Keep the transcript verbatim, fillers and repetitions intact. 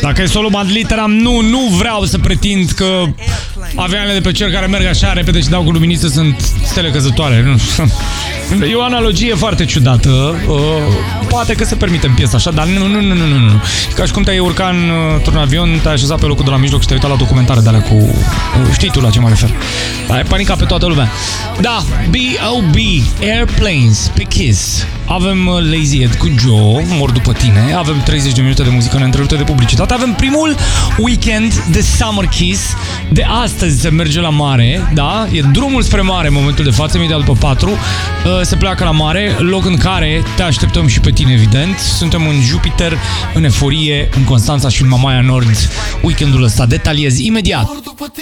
Dacă e solo ad literam, nu, nu vreau să pretind că avioanele de pe cer care merg așa repede și dau cu luminiță sunt stele căzătoare. Nu. E o analogie foarte ciudată. Uh, poate că se permite în piesa așa, dar nu, nu, nu, nu, nu. Ca și cum te-ai urca într-un avion, te-ai așezat pe locul de la mijloc și te-ai uitat la documentare de alea cu... Uh, știi tu la ce mă refer. Ai panicat pe toată lumea. Da, B O B, Airplanes, pe Kiss. Avem Lazy Ed cu Joe, mor după tine. Avem treizeci de minute de muzică neîntreruptă de publicitate. Avem primul weekend de Summer Kiss. De astăzi se merge la mare, da? E drumul spre mare în momentul de față, imediat după patru. Se pleacă la mare, loc în care te așteptăm și pe tine, evident. Suntem în Jupiter, în Eforie, în Constanța și în Mamaia Nord. Weekendul ăsta detaliez imediat.